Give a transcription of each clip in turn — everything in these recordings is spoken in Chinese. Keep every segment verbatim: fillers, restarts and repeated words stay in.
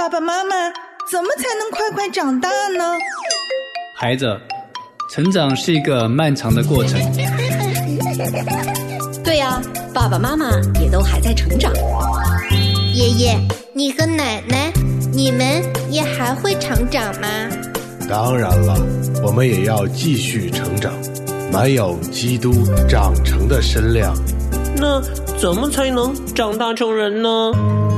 爸爸妈妈，怎么才能快快长大呢？ 孩子，成长是一个漫长的过程。 对呀，爸爸妈妈也都还在成长。 爷爷，你和奶奶，你们也还会成长吗？ 当然了，我们也要继续成长，满有基督长成的身量。 那怎么才能长大成人呢？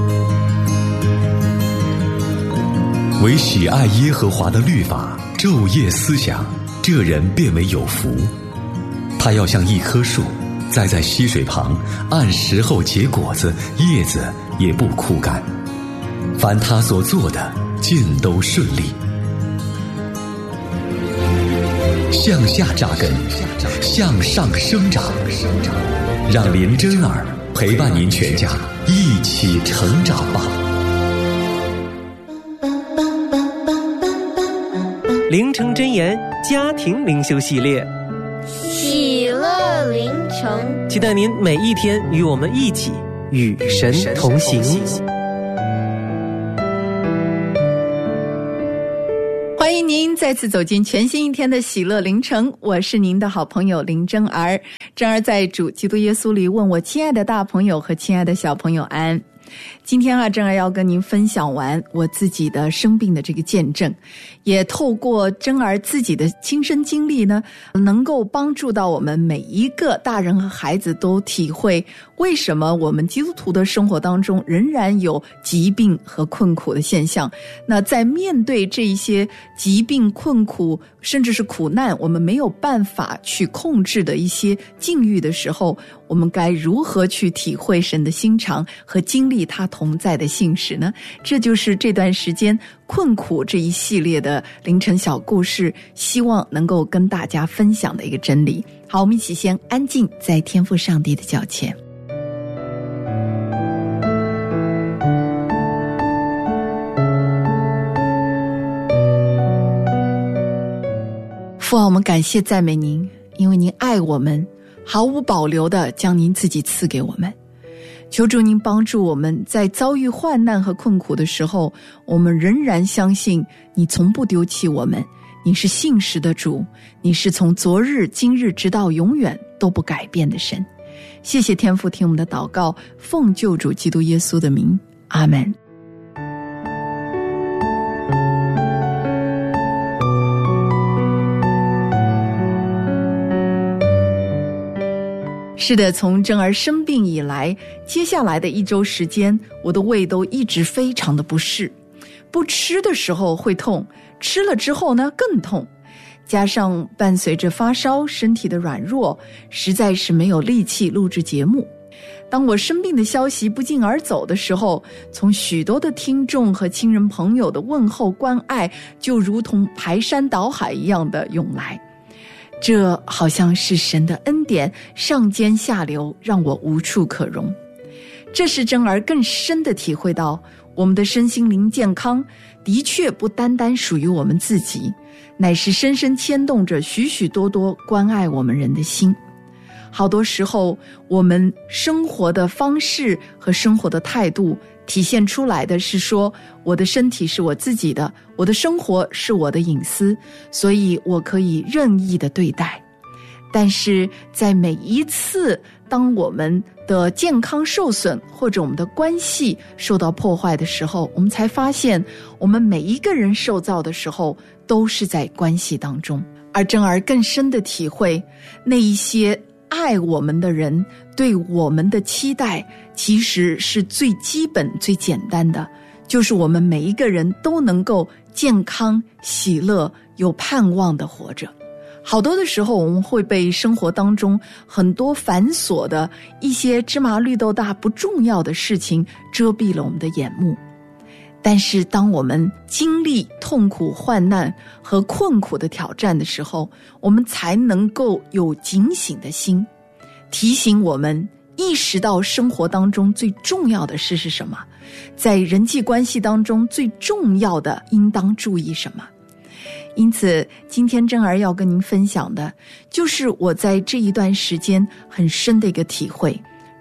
唯喜爱耶和华的律法，昼夜思想，这人便为有福。他要像一棵树，栽在溪水旁，按时候结果子，叶子也不枯干。凡他所做的，尽都顺利。向下扎根，向上生长，让林真儿陪伴您全家一起成长吧。 灵城真言家庭灵修系列， 喜乐灵城， 期待您每一天与我们一起与神同行。 欢迎您再次走进全新一天的喜乐灵城，我是您的好朋友林真儿。真儿在主基督耶稣里问我亲爱的大朋友和亲爱的小朋友安。今天啊，真儿要跟您分享完我自己的生病的这个见证，也透过真儿自己的亲身经历呢，能够帮助到我们每一个大人和孩子都体会为什么我们基督徒的生活当中仍然有疾病和困苦的现象。那在面对这一些疾病、困苦，甚至是苦难，我们没有办法去控制的一些境遇的时候，我们该如何去体会神的心肠和经历他同在的信实呢？这就是这段时间困苦这一系列的凌晨小故事，希望能够跟大家分享的一个真理。好，我们一起先安静在天父上帝的脚前。父啊，我们感谢赞美您，因为您爱我们，毫无保留地将您自己赐给我们。求主您帮助我们，在遭遇患难和困苦的时候，我们仍然相信你从不丢弃我们，你是信实的主，你是从昨日今日直到永远都不改变的神。谢谢天父听我们的祷告，奉救主基督耶稣的名，阿们。是的，从真儿生病以来，接下来的一周时间，我的胃都一直非常的不适，不吃的时候会痛，吃了之后呢更痛，加上伴随着发烧，身体的软弱，实在是没有力气录制节目。当我生病的消息不胫而走的时候，从许多的听众和亲人朋友的问候关爱，就如同排山倒海一样的涌来。这好像是神的恩典上尖下流，让我无处可容。这是真儿更深地体会到，我们的身心灵健康的确不单单属于我们自己，乃是深深牵动着许许多多关爱我们人的心。好多时候，我们生活的方式和生活的态度体现出来的是说，我的身体是我自己的，我的生活是我的隐私，所以我可以任意的对待。但是在每一次当我们的健康受损，或者我们的关系受到破坏的时候，我们才发现我们每一个人受造的时候都是在关系当中。而真儿更深的体会，那一些爱我们的人对我们的期待其实是最基本最简单的，就是我们每一个人都能够健康喜乐有盼望的活着。好多的时候我们会被生活当中很多繁琐的一些芝麻绿豆大不重要的事情遮蔽了我们的眼目，但是当我们经历痛苦患难和困苦的挑战的时候，我们才能够有警醒的心，提醒我们意识到生活当中最重要的事是什么，在人际关系当中最重要的应当注意什么。因此今天真儿要跟您分享的就是我在这一段时间很深的一个体会，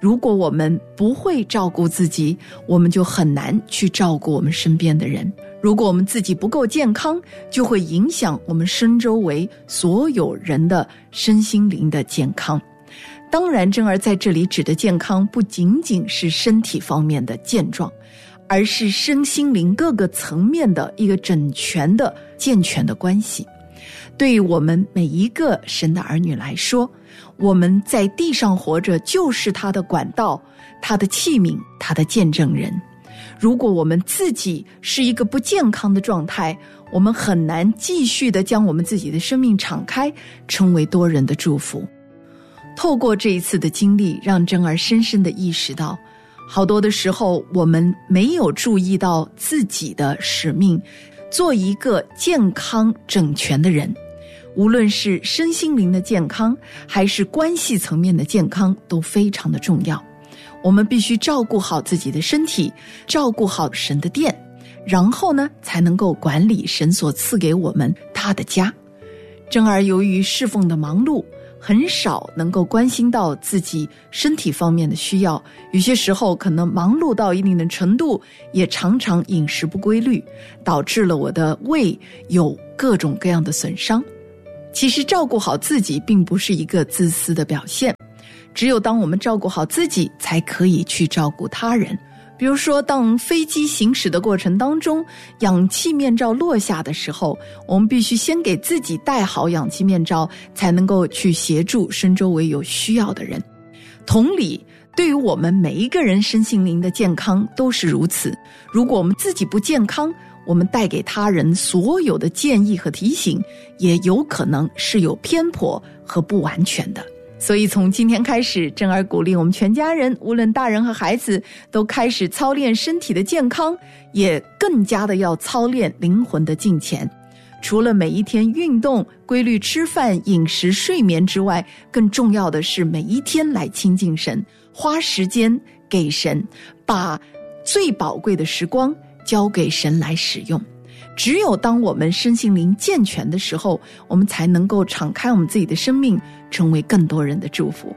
如果我们不会照顾自己，我们就很难去照顾我们身边的人。如果我们自己不够健康，就会影响我们身周围所有人的身心灵的健康。当然，珍儿在这里指的健康不仅仅是身体方面的健壮，而是身心灵各个层面的一个整全的健全的关系。对于我们每一个神的儿女来说，我们在地上活着就是他的管道，他的器皿，他的见证人。如果我们自己是一个不健康的状态，我们很难继续的将我们自己的生命敞开，成为多人的祝福。透过这一次的经历，让珍儿深深的意识到，好多的时候我们没有注意到自己的使命，做一个健康整全的人。无论是身心灵的健康，还是关系层面的健康，都非常的重要。我们必须照顾好自己的身体，照顾好神的殿，然后呢，才能够管理神所赐给我们他的家。珍儿由于侍奉的忙碌，很少能够关心到自己身体方面的需要，有些时候可能忙碌到一定的程度，也常常饮食不规律，导致了我的胃有各种各样的损伤。其实照顾好自己并不是一个自私的表现，只有当我们照顾好自己，才可以去照顾他人。比如说，当飞机行驶的过程当中，氧气面罩落下的时候，我们必须先给自己戴好氧气面罩，才能够去协助身周围有需要的人。同理，对于我们每一个人身心灵的健康都是如此。如果我们自己不健康，我们带给他人所有的建议和提醒，也有可能是有偏颇和不完全的。所以从今天开始，珍儿鼓励我们全家人，无论大人和孩子，都开始操练身体的健康，也更加的要操练灵魂的敬虔。除了每一天运动、规律吃饭、饮食、睡眠之外，更重要的是每一天来亲近神，花时间给神，把最宝贵的时光交给神来使用。只有当我们身心灵健全的时候，我们才能够敞开我们自己的生命，成为更多人的祝福。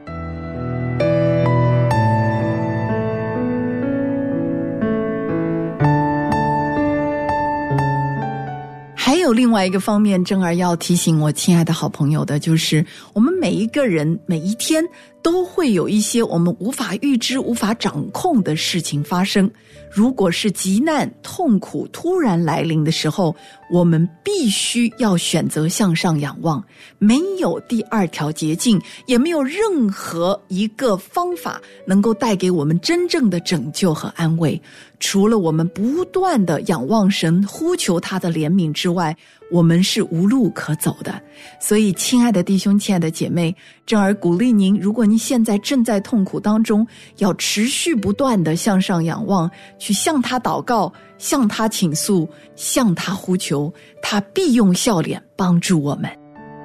还有另外一个方面，珍儿要提醒我亲爱的好朋友的，就是我们每一个人每一天都会有一些我们无法预知、无法掌控的事情发生。如果是急难、痛苦突然来临的时候，我们必须要选择向上仰望，没有第二条捷径，也没有任何一个方法能够带给我们真正的拯救和安慰。除了我们不断的仰望神，呼求他的怜悯之外，我们是无路可走的。所以亲爱的弟兄，亲爱的姐妹，珍儿鼓励您，如果您现在正在痛苦当中，要持续不断的向上仰望，去向他祷告，向他倾诉，向他呼求，他必用笑脸帮助我们。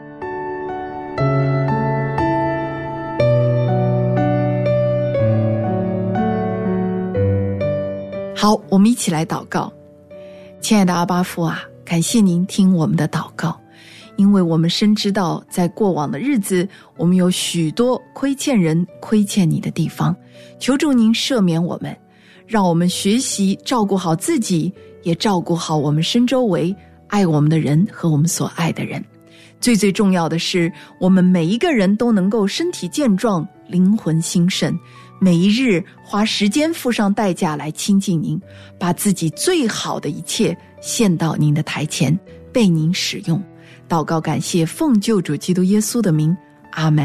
好，我们一起来祷告。亲爱的阿爸父啊，感谢您听我们的祷告，因为我们深知道在过往的日子，我们有许多亏欠人、亏欠你的地方，求助您赦免我们，让我们学习照顾好自己，也照顾好我们身周围爱我们的人和我们所爱的人。最最重要的是，我们每一个人都能够身体健壮，灵魂兴盛，每一日花时间付上代价来亲近您，把自己最好的一切献到您的台前，被您使用。祷告感谢，奉救主基督耶稣的名，阿们。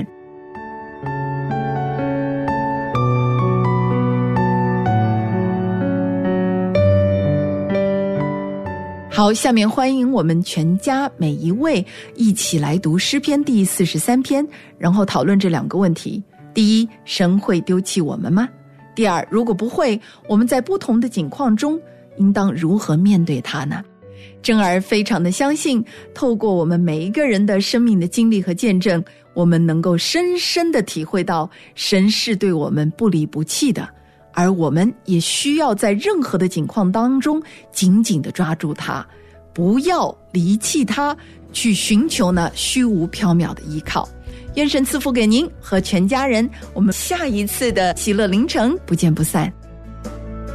好，下面欢迎我们全家每一位一起来读诗篇第四十三篇，然后讨论这两个问题。第一，神会丢弃我们吗？第二，如果不会，我们在不同的境况中应当如何面对它呢？珍儿非常的相信，透过我们每一个人的生命的经历和见证，我们能够深深的体会到神是对我们不离不弃的，而我们也需要在任何的境况当中紧紧地抓住它，不要离弃它，去寻求那虚无缥缈的依靠。 愿神赐福给您和全家人，我们下一次的喜乐凌晨不见不散。